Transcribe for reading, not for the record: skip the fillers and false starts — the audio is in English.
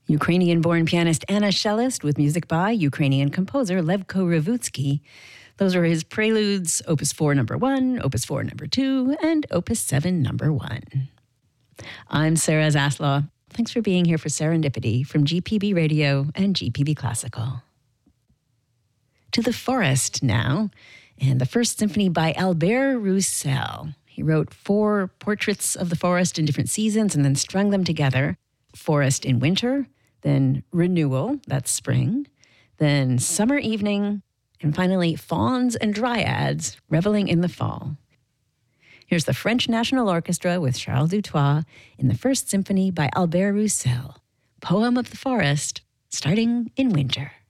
Ukrainian-born pianist Anna Shelest with music by Ukrainian composer Levko Revutsky. Those are his preludes, Opus 4 number 1, Opus 4 number 2, and Opus 7 number 1. I'm Sarah Zaslaw. Thanks for being here for Serendipity from GPB Radio and GPB Classical. To the Forest now, and the First Symphony by Albert Roussel. He wrote 4 portraits of the forest in different seasons and then strung them together. Forest in winter, then renewal, that's spring, then summer evening, and finally fauns and dryads reveling in the fall. Here's the French National Orchestra with Charles Dutoit in the First Symphony by Albert Roussel, Poem of the Forest, starting in winter.